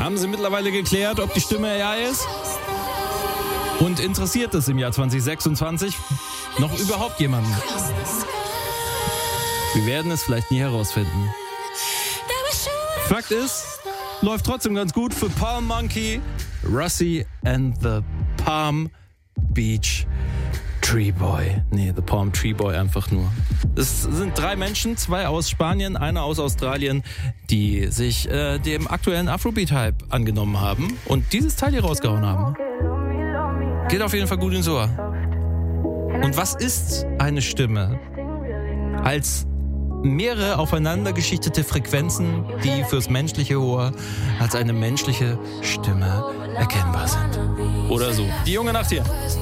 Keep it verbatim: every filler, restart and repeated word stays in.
Haben sie mittlerweile geklärt, ob die Stimme A I ist? Und interessiert es im Jahr zwanzig sechsundzwanzig noch überhaupt jemanden? Wir werden es vielleicht nie herausfinden. Fakt ist, läuft trotzdem ganz gut für Palm Monkey, Russi and the Palm Beach Tree Boy. Nee, The Palm Tree Boy einfach nur. Es sind drei Menschen, zwei aus Spanien, einer aus Australien, die sich äh, dem aktuellen Afrobeat-Hype angenommen haben und dieses Teil hier rausgehauen haben. Geht auf jeden Fall gut ins Ohr. Und was ist eine Stimme? Als mehrere aufeinander geschichtete Frequenzen, die fürs menschliche Ohr als eine menschliche Stimme erkennbar sind. Oder so. Die junge Nacht hier.